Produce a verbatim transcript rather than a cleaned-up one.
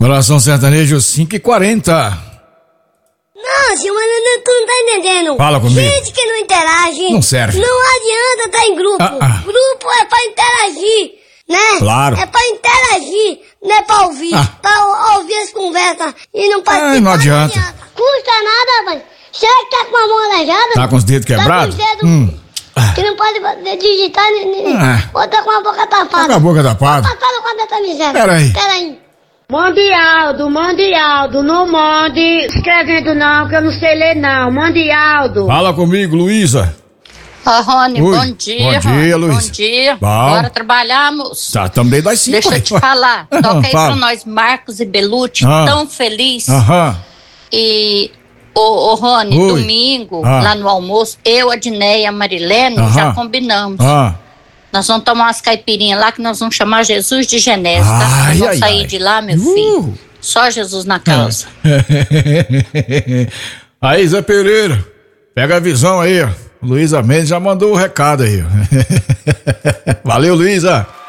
Coração Sertanejo cinco e quarenta. Não, senhor, mas tu não tá entendendo. Fala comigo. Gente que não interage. Não serve. Não adianta estar em grupo. Ah, ah. Grupo é pra interagir, né? Claro. É pra interagir, não é pra ouvir. Ah. Pra ou- ouvir as conversas e não participar. Ai, não adianta. Custa nada, velho. Será que tá com a mão aleijada? Tá com os dedos quebrados? Tá com os dedos Hum. que não pode digitar, nem, nem, Ah. ou tá com a boca tapada. Tá com a boca tapada. Tapada com essa miséria. Pera aí. Pera aí. Mande Aldo, mande Aldo, não mande escrevendo não, que eu não sei ler não, mande Aldo. Fala comigo, Luísa. Ô, Rony, Oi. bom dia. Bom dia, Rony, Luiz. Bom dia. Bom. Bora trabalhar, moço. Tá, tamo desde as cinco. Deixa eu te falar. Toca aí Fala. pra nós, Marcos e Belucci, Ah. tão feliz. Aham. E, ô, ô Rony, Oi. domingo, Ah. lá no almoço, eu, a Diné e a Marilene Aham. já combinamos. Ah. Nós vamos tomar umas caipirinhas lá que nós vamos chamar Jesus de Genésio, tá? Ai, Nós vamos ai, sair ai. de lá, meu Uh. filho. Só Jesus na causa. Aí, Zé Pereira, pega a visão aí, ó. Luísa Mendes já mandou o recado aí, ó. Valeu, Luísa.